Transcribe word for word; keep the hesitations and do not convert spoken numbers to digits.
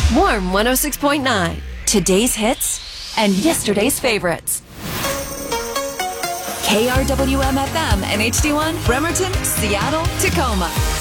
Warm one oh six point nine. Today's hits and yesterday's favorites. K R W M F M and H D one, Bremerton, Seattle, Tacoma.